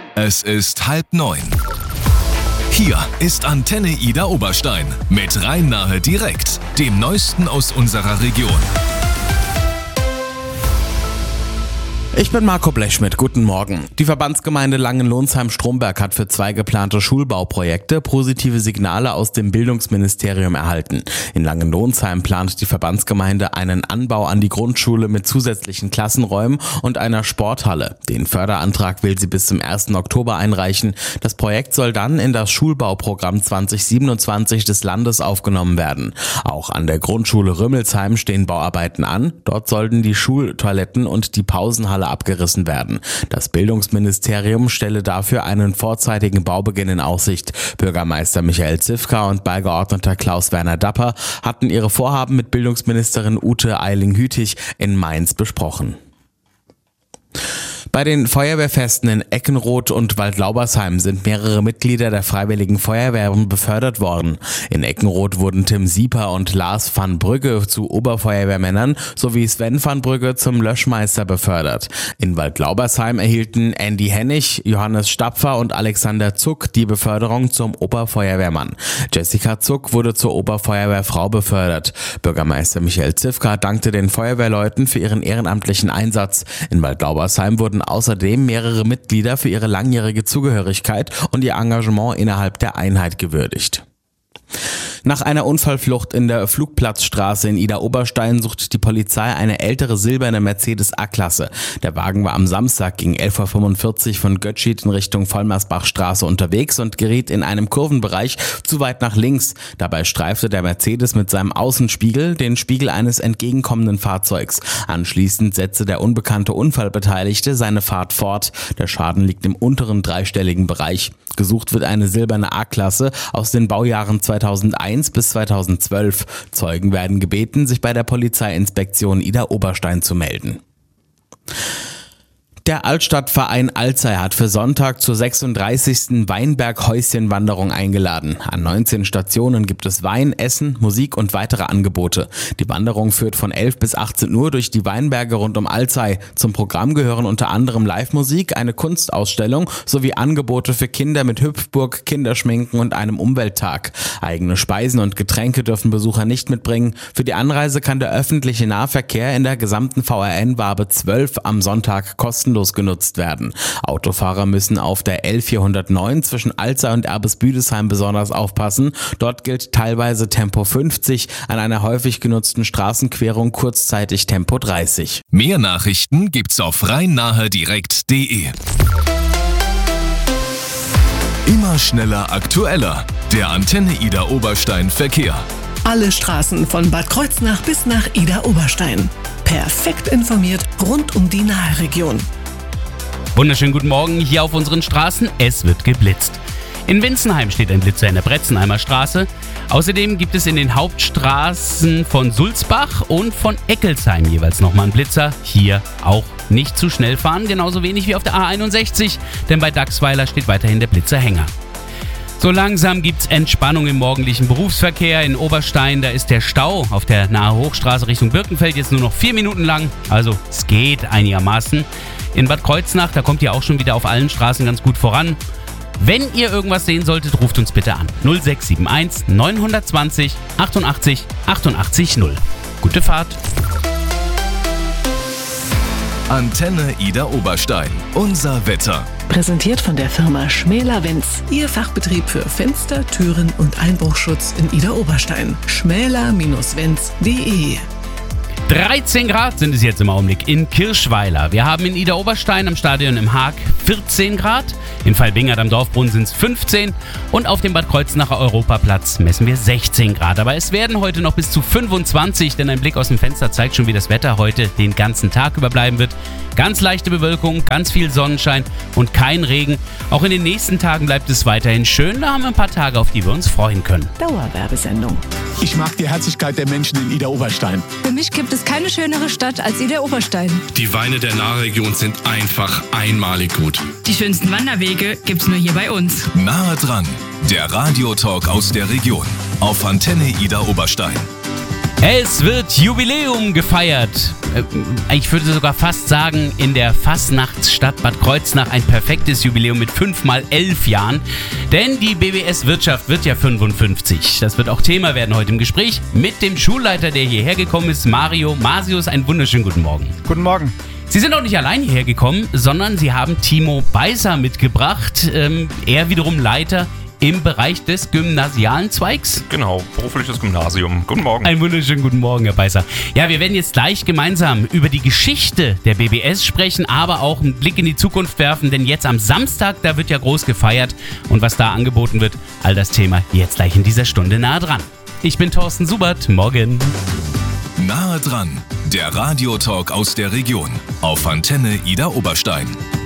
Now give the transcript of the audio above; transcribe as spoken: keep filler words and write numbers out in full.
Es ist halb neun. Hier ist Antenne Ida Oberstein mit Rhein-Nahe direkt, dem Neuesten aus unserer Region. Ich bin Marco Blechschmidt, guten Morgen. Die Verbandsgemeinde Langenlonsheim-Stromberg hat für zwei geplante Schulbauprojekte positive Signale aus dem Bildungsministerium erhalten. In Langenlonsheim plant die Verbandsgemeinde einen Anbau an die Grundschule mit zusätzlichen Klassenräumen und einer Sporthalle. Den Förderantrag will sie bis zum ersten Oktober einreichen. Das Projekt soll dann in das Schulbauprogramm zwanzig siebenundzwanzig des Landes aufgenommen werden. Auch an der Grundschule Rümmelsheim stehen Bauarbeiten an. Dort sollten die Schultoiletten und die Pausenhalle abgerissen werden. Das Bildungsministerium stelle dafür einen vorzeitigen Baubeginn in Aussicht. Bürgermeister Michael Zifka und Beigeordneter Klaus-Werner Dapper hatten ihre Vorhaben mit Bildungsministerin Ute Eiling-Hütig in Mainz besprochen. Bei den Feuerwehrfesten in Eckenroth und Waldlaubersheim sind mehrere Mitglieder der Freiwilligen Feuerwehren befördert worden. In Eckenroth wurden Tim Sieper und Lars van Brügge zu Oberfeuerwehrmännern sowie Sven van Brügge zum Löschmeister befördert. In Waldlaubersheim erhielten Andy Hennig, Johannes Stapfer und Alexander Zuck die Beförderung zum Oberfeuerwehrmann. Jessica Zuck wurde zur Oberfeuerwehrfrau befördert. Bürgermeister Michael Zifka dankte den Feuerwehrleuten für ihren ehrenamtlichen Einsatz. In Waldlaubersheim wurden außerdem mehrere Mitglieder für ihre langjährige Zugehörigkeit und ihr Engagement innerhalb der Einheit gewürdigt. Nach einer Unfallflucht in der Flugplatzstraße in Ida-Oberstein sucht die Polizei eine ältere silberne Mercedes A-Klasse. Der Wagen war am Samstag gegen elf Uhr fünfundvierzig von Götschied in Richtung Vollmersbachstraße unterwegs und geriet in einem Kurvenbereich zu weit nach links. Dabei streifte der Mercedes mit seinem Außenspiegel den Spiegel eines entgegenkommenden Fahrzeugs. Anschließend setzte der unbekannte Unfallbeteiligte seine Fahrt fort. Der Schaden liegt im unteren dreistelligen Bereich. Gesucht wird eine silberne A-Klasse aus den Baujahren zweitausendeins bis zweitausendzwölf. Zeugen werden gebeten, sich bei der Polizeiinspektion Ida-Oberstein zu melden. Der Altstadtverein Alzey hat für Sonntag zur sechsunddreißigsten Weinberg-Häuschen-Wanderung eingeladen. An neunzehn Stationen gibt es Wein, Essen, Musik und weitere Angebote. Die Wanderung führt von elf bis achtzehn Uhr durch die Weinberge rund um Alzey. Zum Programm gehören unter anderem Live-Musik, eine Kunstausstellung sowie Angebote für Kinder mit Hüpfburg, Kinderschminken und einem Umwelttag. Eigene Speisen und Getränke dürfen Besucher nicht mitbringen. Für die Anreise kann der öffentliche Nahverkehr in der gesamten V R N-Wabe zwölf am Sonntag kostenlos genutzt werden. Autofahrer müssen auf der L vierhundertneun zwischen Alzey und Erbes-Büdesheim besonders aufpassen. Dort gilt teilweise Tempo fünfzig, an einer häufig genutzten Straßenquerung kurzzeitig Tempo dreißig. Mehr Nachrichten gibt's auf rhein-nahe direkt punkt de. Immer schneller, aktueller. Der Antenne Ida Oberstein Verkehr. Alle Straßen von Bad Kreuznach bis nach Ida Oberstein. Perfekt informiert rund um die Nahe-Region. Wunderschönen guten Morgen hier auf unseren Straßen. Es wird geblitzt. In Winzenheim steht ein Blitzer in der Bretzenheimer Straße. Außerdem gibt es in den Hauptstraßen von Sulzbach und von Eckelsheim jeweils nochmal einen Blitzer. Hier auch nicht zu schnell fahren, genauso wenig wie auf der A einundsechzig, denn bei Dachsweiler steht weiterhin der Blitzerhänger. So langsam gibt's Entspannung im morgendlichen Berufsverkehr. In Oberstein, da ist der Stau auf der Nahe Hochstraße Richtung Birkenfeld jetzt nur noch vier Minuten lang. Also es geht einigermaßen. In Bad Kreuznach, da kommt ihr auch schon wieder auf allen Straßen ganz gut voran. Wenn ihr irgendwas sehen solltet, ruft uns bitte an. null sechs sieben eins neun zwei null achtundachtzig achtundachtzig null. Gute Fahrt. Antenne Ida Oberstein. Unser Wetter. Präsentiert von der Firma Schmäler-Wenz. Ihr Fachbetrieb für Fenster, Türen und Einbruchschutz in Ida Oberstein. schmäler Bindestrich wenz punkt de. dreizehn Grad sind es jetzt im Augenblick in Kirschweiler. Wir haben in Ida Oberstein am Stadion im Haag vierzehn Grad. In Veilbingert am Dorfbrunnen sind es fünfzehn. Und auf dem Bad Kreuznacher Europaplatz messen wir sechzehn Grad. Aber es werden heute noch bis zu fünfundzwanzig, denn ein Blick aus dem Fenster zeigt schon, wie das Wetter heute den ganzen Tag über bleiben wird. Ganz leichte Bewölkung, ganz viel Sonnenschein und kein Regen. Auch in den nächsten Tagen bleibt es weiterhin schön. Da haben wir ein paar Tage, auf die wir uns freuen können. Dauerwerbesendung. Ich mag die Herzlichkeit der Menschen in Ida Oberstein. Für mich gibt es keine schönere Stadt als Ida Oberstein. Die Weine der Nahregion sind einfach einmalig gut. Die schönsten Wanderwege gibt's nur hier bei uns. Nahe dran, der Radiotalk aus der Region auf Antenne Ida Oberstein. Es wird Jubiläum gefeiert. Ich würde sogar fast sagen, in der Fastnachtsstadt Bad Kreuznach ein perfektes Jubiläum mit fünf mal elf Jahren. Denn die B B S Wirtschaft wird ja fünfundfünfzig. Das wird auch Thema werden heute im Gespräch mit dem Schulleiter, der hierher gekommen ist, Mario. Masius, einen wunderschönen guten Morgen. Guten Morgen. Sie sind auch nicht allein hierher gekommen, sondern Sie haben Timo Beiser mitgebracht. Ähm, er wiederum Leiter im Bereich des gymnasialen Zweigs. Genau, berufliches Gymnasium. Guten Morgen. Einen wunderschönen guten Morgen, Herr Beiser. Ja, wir werden jetzt gleich gemeinsam über die Geschichte der B B S sprechen, aber auch einen Blick in die Zukunft werfen, denn jetzt am Samstag, da wird ja groß gefeiert und was da angeboten wird, all das Thema jetzt gleich in dieser Stunde nahe dran. Ich bin Thorsten Subert, morgen. Nahe dran, der Radiotalk aus der Region auf Antenne Idar Oberstein.